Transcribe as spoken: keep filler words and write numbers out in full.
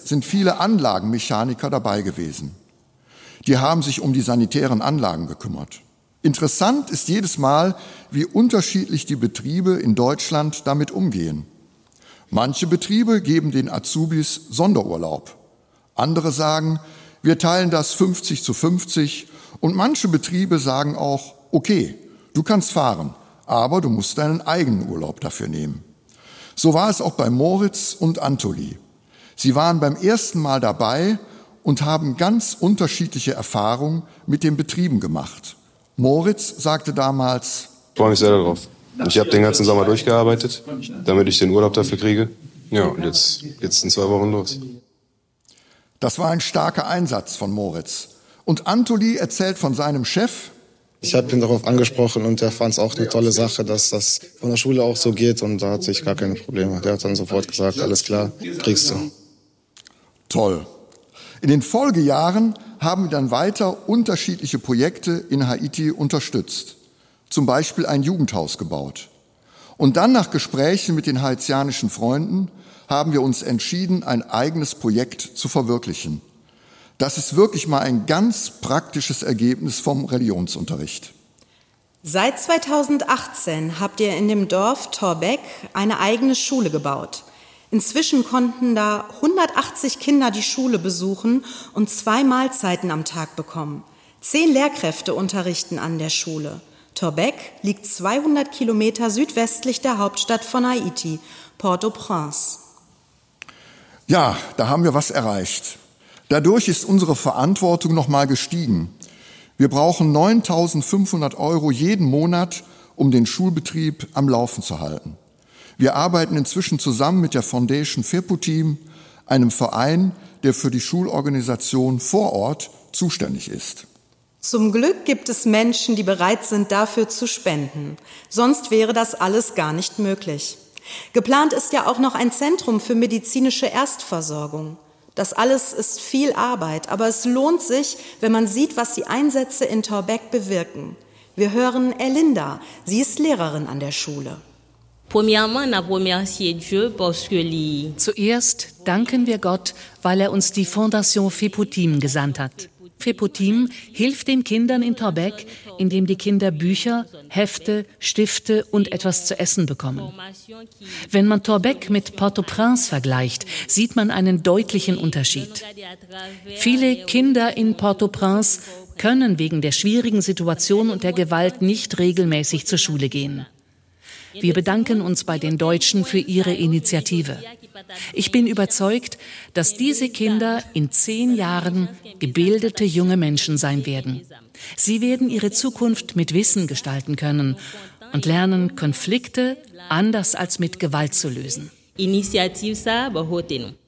sind viele Anlagenmechaniker dabei gewesen. Die haben sich um die sanitären Anlagen gekümmert. Interessant ist jedes Mal, wie unterschiedlich die Betriebe in Deutschland damit umgehen. Manche Betriebe geben den Azubis Sonderurlaub. Andere sagen, wir teilen das fünfzig zu fünfzig. Und manche Betriebe sagen auch, okay, du kannst fahren, aber du musst deinen eigenen Urlaub dafür nehmen. So war es auch bei Moritz und Antoli. Sie waren beim ersten Mal dabei und haben ganz unterschiedliche Erfahrungen mit den Betrieben gemacht. Moritz sagte damals: Ich freue mich sehr darauf. Ich habe den ganzen Sommer durchgearbeitet, damit ich den Urlaub dafür kriege. Ja, und jetzt geht's in zwei Wochen los. Das war ein starker Einsatz von Moritz. Und Antoli erzählt von seinem Chef: Ich habe ihn darauf angesprochen und er fand es auch eine tolle Sache, dass das von der Schule auch so geht, und da hatte ich gar keine Probleme. Der hat dann sofort gesagt, alles klar, kriegst du. Toll. In den Folgejahren haben wir dann weiter unterschiedliche Projekte in Haiti unterstützt. Zum Beispiel ein Jugendhaus gebaut. Und dann nach Gesprächen mit den haitianischen Freunden haben wir uns entschieden, ein eigenes Projekt zu verwirklichen. Das ist wirklich mal ein ganz praktisches Ergebnis vom Religionsunterricht. Seit zweitausendachtzehn habt ihr in dem Dorf Torbek eine eigene Schule gebaut. Inzwischen konnten da hundertachtzig Kinder die Schule besuchen und zwei Mahlzeiten am Tag bekommen. Zehn Lehrkräfte unterrichten an der Schule. Torbek liegt zweihundert Kilometer südwestlich der Hauptstadt von Haiti, Port-au-Prince. Ja, da haben wir was erreicht. Dadurch ist unsere Verantwortung nochmal gestiegen. Wir brauchen neuntausendfünfhundert Euro jeden Monat, um den Schulbetrieb am Laufen zu halten. Wir arbeiten inzwischen zusammen mit der Foundation Feputim, einem Verein, der für die Schulorganisation vor Ort zuständig ist. Zum Glück gibt es Menschen, die bereit sind, dafür zu spenden. Sonst wäre das alles gar nicht möglich. Geplant ist ja auch noch ein Zentrum für medizinische Erstversorgung. Das alles ist viel Arbeit, aber es lohnt sich, wenn man sieht, was die Einsätze in Torbek bewirken. Wir hören Elinda, sie ist Lehrerin an der Schule. Zuerst danken wir Gott, weil er uns die Fondation Feputim gesandt hat. Feputim hilft den Kindern in Torbek, indem die Kinder Bücher, Hefte, Stifte und etwas zu essen bekommen. Wenn man Torbek mit Port-au-Prince vergleicht, sieht man einen deutlichen Unterschied. Viele Kinder in Port-au-Prince können wegen der schwierigen Situation und der Gewalt nicht regelmäßig zur Schule gehen. Wir bedanken uns bei den Deutschen für ihre Initiative. Ich bin überzeugt, dass diese Kinder in zehn Jahren gebildete junge Menschen sein werden. Sie werden ihre Zukunft mit Wissen gestalten können und lernen, Konflikte anders als mit Gewalt zu lösen. Initiative sa ba hote no.